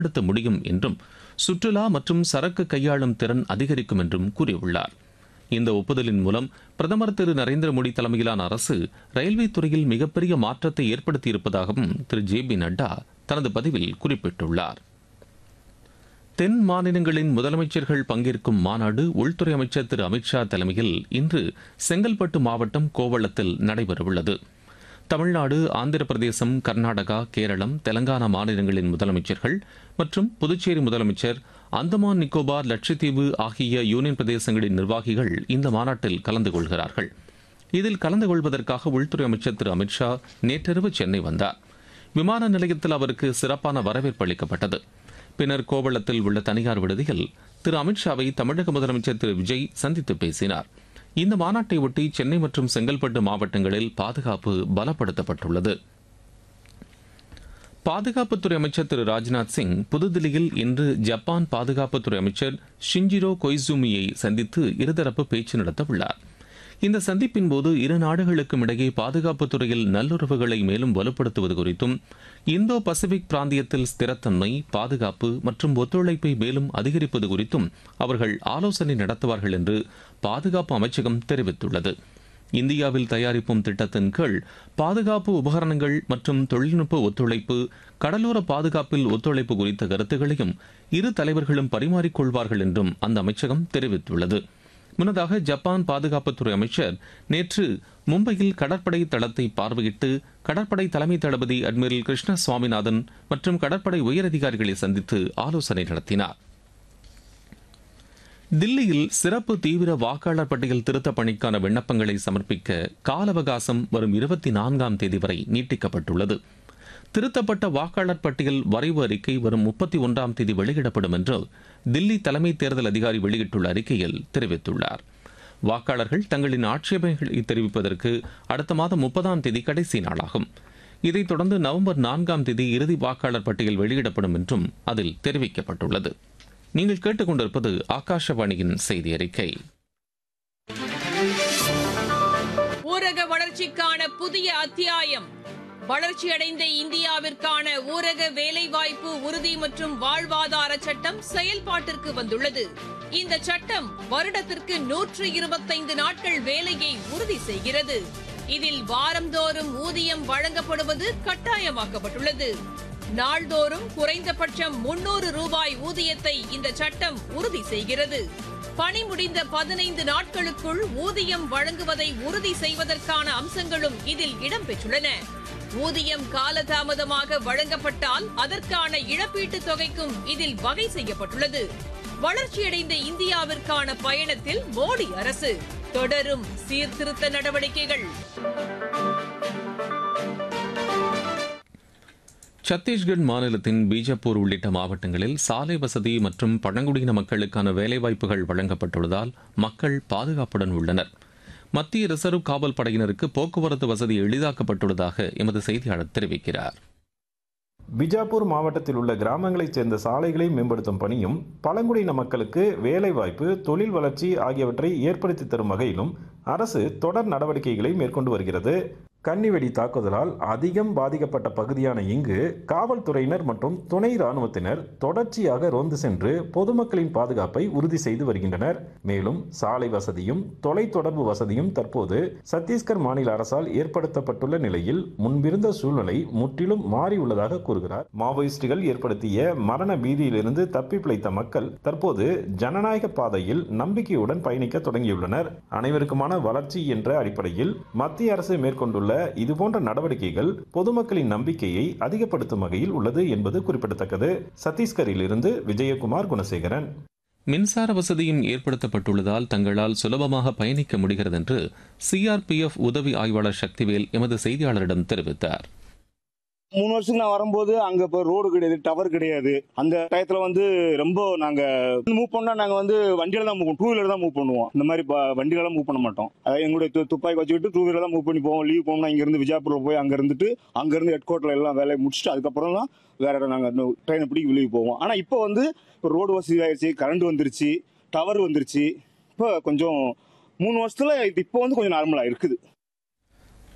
மேம்படுத்த முடியும் என்றும் சுற்றுலா மற்றும் சரக்கு கையாளும் திறன் அதிகரிக்கும் என்றும் கூறியுள்ளார். இந்த ஒப்புதலின் மூலம் பிரதமர் திரு நரேந்திர மோடி தலைமையிலான அரசு ரயில்வே துறையில் மிகப்பெரிய மாற்றத்தை ஏற்படுத்தியிருப்பதாகவும் திரு ஜே பி நட்டா தனது பதிவில் குறிப்பிட்டுள்ளார். தென் மாநிலங்களின் முதலமைச்சர்கள் பங்கேற்கும் மாநாடு உள்துறை அமைச்சர் திரு அமித்ஷா தலைமையில் இன்று செங்கல்பட்டு மாவட்டம் கோவளத்தில் நடைபெறவுள்ளது. தமிழ்நாடு, ஆந்திர பிரதேசம், கர்நாடகா, கேரளம், தெலங்கானா மாநிலங்களின் முதலமைச்சர்கள் மற்றும் புதுச்சேரி முதலமைச்சர், அந்தமான் நிக்கோபார், லட்சத்தீவு ஆகிய யூனியன் பிரதேசங்களின் நிர்வாகிகள் இந்த மாநாட்டில் கலந்து கொள்கிறார்கள். இதில் கலந்து கொள்வதற்காக உள்துறை அமைச்சர் திரு அமித்ஷா நேற்றிரவு சென்னை வந்தார். விமான நிலையத்தில் அவருக்கு சிறப்பான வரவேற்பு அளிக்கப்பட்டது. பின்னர் கோவளத்தில் உள்ள தனியார் விடுதியில் திரு அமித்ஷாவை தமிழக முதலமைச்சர் திரு விஜய் சந்தித்து பேசினார். இந்த மாநாட்டை ஒட்டி சென்னை மற்றும் செங்கல்பட்டு மாவட்டங்களில் பாதுகாப்பு பலப்படுத்தப்பட்டுள்ளது. பாதுகாப்புத்துறை அமைச்சர் திரு ராஜ்நாத் சிங் புதுதில்லியில் இன்று ஜப்பான் பாதுகாப்புத்துறை அமைச்சர் ஷிஞ்சிரோ கொய்சுமியை சந்தித்து இருதரப்பு பேச்சு நடத்த உள்ளார். இந்த சந்திப்பின் போது இரு நாடுகளுக்கும் இடையே பாதுகாப்புத் துறையில் நல்லுறவுகளை மேலும் வலுப்படுத்துவது குறித்தும், இந்தோ பசிபிக் பிராந்தியத்தில் ஸ்திரத்தன்மை, பாதுகாப்பு மற்றும் ஒத்துழைப்பை மேலும் அதிகரிப்பது குறித்தும் அவர்கள் ஆலோசனை நடத்துவார்கள் என்று பாதுகாப்பு அமைச்சகம் தெரிவித்துள்ளது. இந்தியாவில் தயாரிப்போம் திட்டத்தின் கீழ் பாதுகாப்பு உபகரணங்கள் மற்றும் தொழில்நுட்ப ஒத்துழைப்பு, கடலோர பாதுகாப்பில் ஒத்துழைப்பு குறித்த கருத்துக்களையும் இரு தலைவர்களும் பரிமாறிக்கொள்வார்கள் என்றும் அந்த அமைச்சகம் தெரிவித்துள்ளது. முன்னதாக ஜப்பான் பாதுகாப்புத்துறை அமைச்சர் நேற்று மும்பையில் கடற்படை தளத்தை பார்வையிட்டு கடற்படை தலைமை தளபதி அட்மிரல் கிருஷ்ண சுவாமிநாதன் மற்றும் கடற்படை உயரதிகாரிகளை சந்தித்து ஆலோசனை நடத்தினார். தில்லியில் சிறப்பு தீவிர வாக்காளர் பட்டியல் திருத்தப் பணிக்கான விண்ணப்பங்களை சமர்ப்பிக்க கால அவகாசம் வரும் 24ஆம் தேதி வரை நீட்டிக்கப்பட்டுள்ளது. திருத்தப்பட்ட வாக்காளர் பட்டியல் வரைவு அறிக்கை வரும் 31ஆம் தேதி வெளியிடப்படும் என்று தில்லி தலைமை தேர்தல் அதிகாரி வெளியிட்டுள்ள அறிக்கையில் தெரிவித்துள்ளார். வாக்காளர்கள் தங்களின் ஆட்சேபனைகளை தெரிவிப்பதற்கு அடுத்த மாதம் 30ஆம் தேதி கடைசி நாளாகும். இதைத் தொடர்ந்து நவம்பர் 4ஆம் தேதி இறுதி வாக்காளர் பட்டியல் வெளியிடப்படும் என்றும் அதில் தெரிவிக்கப்பட்டுள்ளது. நீங்கள் கேட்டுக்கொண்டிருப்பது ஆகாஷவாணியின் செய்தி அறிக்கை. ஊரக வளர்ச்சிக்கான புதிய அத்தியாயம். வளர்ச்சியடைந்த இந்தியாவிற்கான ஊரக வேலைவாய்ப்பு உறுதி மற்றும் வாழ்வாதார சட்டம் செயல்பாட்டிற்கு வந்துள்ளது. இந்த சட்டம் வருடத்திற்கு 125 நாட்கள் வேலையை உறுதி செய்கிறது. இதில் வாரந்தோறும் ஊதியம் வழங்கப்படுவது கட்டாயமாக்கப்பட்டுள்ளது. நாள்தோறும் குறைந்தபட்சம் 300 ரூபாய் ஊதியத்தை இந்த சட்டம் உறுதி செய்கிறது. பணி முடிந்த 15 நாட்களுக்குள் ஊதியம் வழங்குவதை உறுதி செய்வதற்கான அம்சங்களும் இதில் இடம்பெற்றுள்ளன. ஊதியம் காலதாமதமாக வழங்கப்பட்டால் அதற்கான இழப்பீட்டுத் தொகைக்கும் இதில் வகை செய்யப்பட்டுள்ளது. வளர்ச்சியடைந்த இந்தியாவிற்கான பயணத்தில் மோடி அரசு தொடரும் சீர்திருத்த நடவடிக்கைகள். சத்தீஸ்கர் மாநிலத்தின் பீஜப்பூர் உள்ளிட்ட மாவட்டங்களில் சாலை வசதி மற்றும் பழங்குடியின மக்களுக்கான வேலைவாய்ப்புகள் வழங்கப்பட்டுள்ளதால் மக்கள் பாதுகாப்புடன் உள்ளனர். மத்திய ரிசர்வ் காவல் படையினருக்கு போக்குவரத்து வசதி எளிதாக்கப்பட்டுள்ளதாக எமது செய்தியாளர் தெரிவிக்கிறார். பிஜாப்பூர் மாவட்டத்தில் உள்ள கிராமங்களைச் சேர்ந்த சாலைகளை மேம்படுத்தும் பணியும் பழங்குடியின மக்களுக்கு வேலைவாய்ப்பு, தொழில் வளர்ச்சி ஆகியவற்றை ஏற்படுத்தி தரும் வகையிலும் அரசு தொடர் நடவடிக்கைகளை மேற்கொண்டு வருகிறது. கன்னிவெடி தாக்குதலால் அதிகம் பாதிக்கப்பட்ட பகுதியான இங்கு காவல்துறையினர் மற்றும் துணை ராணுவத்தினர் தொடர்ச்சியாக ரோந்து சென்று பொதுமக்களின் பாதுகாப்பை உறுதி செய்து வருகின்றனர். மேலும் சாலை வசதியும் தொலைத்தொடர்பு வசதியும் தற்போது சத்தீஸ்கர் மாநில அரசால் ஏற்படுத்தப்பட்டுள்ள நிலையில் முன்பிருந்த சூழ்நிலை முற்றிலும் மாறியுள்ளதாக கூறுகிறார். மாவோயிஸ்டுகள் ஏற்படுத்திய மரண பீதியிலிருந்து தப்பி பிழைத்த மக்கள் தற்போது ஜனநாயக பாதையில் நம்பிக்கையுடன் பயணிக்க தொடங்கியுள்ளனர். அனைவருக்குமான வளர்ச்சி என்ற அடிப்படையில் மத்திய அரசு மேற்கொண்டுள்ள இதுபோன்ற நடவடிக்கைகள் பொதுமக்களின் நம்பிக்கையை அதிகப்படுத்தும் வகையில் உள்ளது என்பது குறிப்பிடத்தக்கது. சத்தீஸ்கரில் இருந்து விஜயகுமார் குணசேகரன். மின்சார வசதியும் ஏற்படுத்தப்பட்டுள்ளதால் தங்களால் சுலபமாக பயணிக்க முடிகிறது என்று சிஆர்பிஎஃப் உதவி ஆய்வாளர் சக்திவேல் எமது செய்தியாளரிடம் தெரிவித்தார். 3 வருஷத்துக்கு நான் வரும்போது அங்க இப்போ ரோடு கிடையாது, டவர் கிடையாது. அந்த டயத்துல ரொம்ப நாங்க மூவ் பண்ணா நாங்க வண்டியில தான் மூவ், 2 வீலர் தான் மூவ் பண்ணுவோம். இந்த மாதிரி வண்டியில மூவ் பண்ண மாட்டோம். அதாவது எங்களுடைய துப்பாக்கி வச்சுக்கிட்டு 2 வீலர் தான் மூவ் பண்ணி போவோம். லீவ் போனோம்னா இங்க இருந்து விஜயபுரம் போய் அங்க இருந்து ஹெட் குவார்டர்ல எல்லாம் வேலையை முடிச்சுட்டு அதுக்கப்புறம் தான் வேற நாங்க ட்ரெயினை பிடிக்க வெளியே போவோம். ஆனா இப்போ ரோடு வசதி ஆயிடுச்சு, கரண்ட் வந்துருச்சு, டவர் வந்துருச்சு. இப்போ கொஞ்சம் 3 வருஷத்துல இப்போ கொஞ்சம் நார்மலா இருக்குது.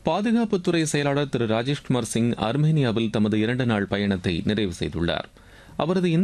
பாதுகாப்புத்துறை செயலாளர் திரு ராஜேஷ்குமார் சிங் அர்மேனியாவில் தமது 2 நாள் பயணத்தை நிறைவு செய்துள்ளார். அவரது